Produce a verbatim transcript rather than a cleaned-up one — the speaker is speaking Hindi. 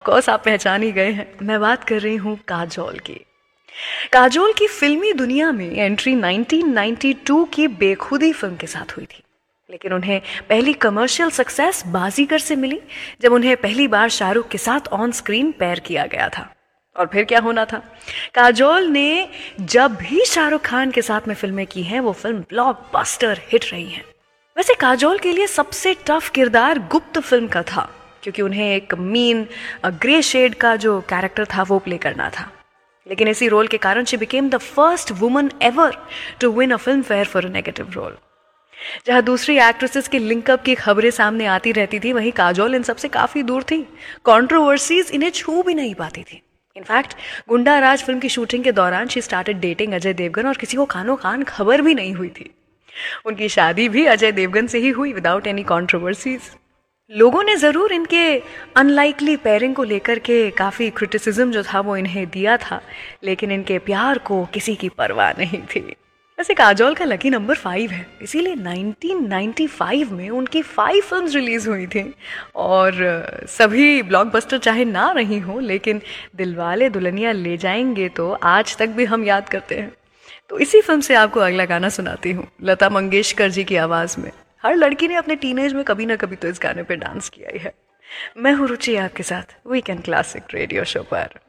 कोर्स आप पहचान ही गए हैं, मैं बात कर रही हूँ काजोल की। काजोल की फिल्मी दुनिया में एंट्री नाइनटीन नाइंटी टू की बेखुदी फिल्म के साथ हुई थी, लेकिन उन्हें पहली कमर्शियल सक्सेस बाजीगर से मिली जब उन्हें पहली बार शाहरुख के साथ ऑन स्क्रीन पेयर किया गया था। और फिर क्या होना था, काजोल ने जब भी शाहरुख खान के साथ में फिल्में की हैं वो फिल्म ब्लॉकबस्टर हिट रही हैं। वैसे काजोल के लिए सबसे टफ किरदार गुप्त फिल्म का था, क्योंकि उन्हें एक मीन ग्रे शेड का जो कैरेक्टर था वो प्ले करना था। लेकिन इसी रोल के कारण she became the first woman ever to win a film fair for a negative role. जहां दूसरी एक्ट्रेसेस के लिंकअप की खबरें सामने आती रहती थी, वहीं काजोल इन सबसे काफी दूर थी। कंट्रोवर्सीज इन्हें छू भी नहीं पाती थी। इनफैक्ट गुंडा राज फिल्म की शूटिंग के दौरान she started dating Ajay Devgan और किसी को कानो कान खबर भी नहीं हुई थी। उनकी शादी भी अजय देवगन से ही हुई विदाउट एनी कंट्रोवर्सीज। लोगों ने ज़रूर इनके अनलाइकली पेयरिंग को लेकर के काफ़ी क्रिटिसिज्म जो था वो इन्हें दिया था, लेकिन इनके प्यार को किसी की परवाह नहीं थी। वैसे काजोल का लकी नंबर फाइव है, इसीलिए नाइनटीन नाइंटी फाइव में उनकी फाइव फिल्म्स रिलीज़ हुई थी और सभी ब्लॉकबस्टर चाहे ना रही हो, लेकिन दिलवाले दुल्हनिया ले जाएंगे तो आज तक भी हम याद करते हैं। तो इसी फिल्म से आपको अगला गाना सुनाती हूँ, लता मंगेशकर जी की आवाज़ में। हर लड़की ने अपने टीनेज में कभी ना कभी तो इस गाने पे डांस किया ही है। मैं हूँ रुचि आपके साथ वीकेंड क्लासिक रेडियो शो पर।